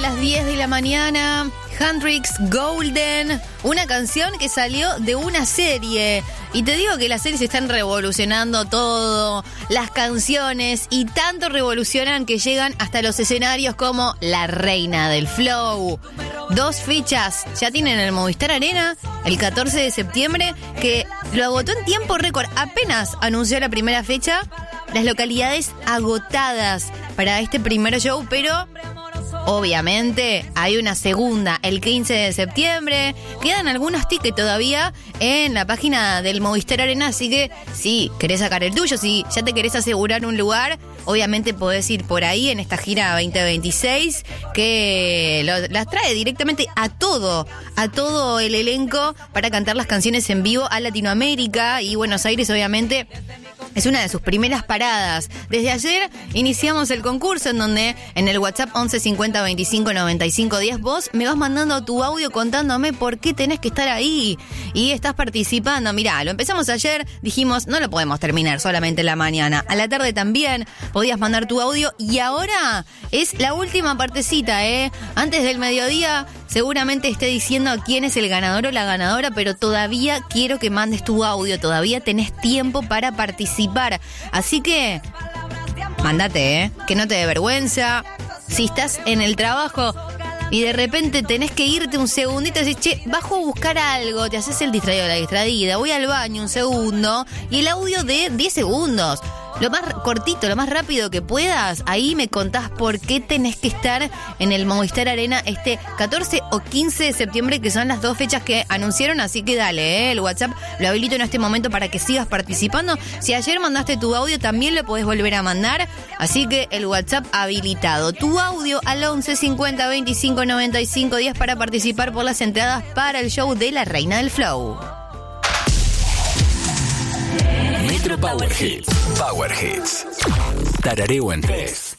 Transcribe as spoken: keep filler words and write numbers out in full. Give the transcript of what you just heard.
las diez de la mañana, Hendrix Golden, una canción que salió de una serie. Y te digo que las series están revolucionando todo, las canciones, y tanto revolucionan que llegan hasta los escenarios como la reina del flow. Dos fechas ya tienen el Movistar Arena, el catorce de septiembre, que lo agotó en tiempo récord. Apenas anunció la primera fecha, las localidades agotadas para este primer show, pero obviamente hay una segunda el quince de septiembre. Quedan algunos tickets todavía en la página del Movistar Arena, así que si querés sacar el tuyo, si ya te querés asegurar un lugar, obviamente podés ir por ahí en esta gira veinte veintiséis, que lo, las trae directamente a todo, a todo el elenco para cantar las canciones en vivo a Latinoamérica, y Buenos Aires obviamente es una de sus primeras paradas. Desde ayer iniciamos el concurso en donde en el WhatsApp once cincuenta veinticinco noventa y cinco diez vos me vas mandando tu audio contándome por qué tenés que estar ahí y estás participando. Mirá, lo empezamos ayer, dijimos no lo podemos terminar solamente en la mañana. A la tarde también podías mandar tu audio y ahora es la última partecita, ¿eh? Antes del mediodía seguramente esté diciendo quién es el ganador o la ganadora, pero todavía quiero que mandes tu audio, todavía tenés tiempo para participar. Así que mándate, ¿eh? Que no te dé vergüenza. Si estás en el trabajo y de repente tenés que irte un segundito y decís, che, bajo a buscar algo, te haces el distraído, la distraída, voy al baño un segundo, y el audio de diez segundos. Lo más cortito, lo más rápido que puedas, ahí me contás por qué tenés que estar en el Movistar Arena este catorce o quince de septiembre, que son las dos fechas que anunciaron, así que dale, ¿eh? El WhatsApp lo habilito en este momento para que sigas participando. Si ayer mandaste tu audio, también lo podés volver a mandar, así que el WhatsApp habilitado. Tu audio al once cincuenta veinticinco noventa y cinco diez para participar por las entradas para el show de la Reina del Flow. Metro Power Hits. Power Hits. Tarareo en tres.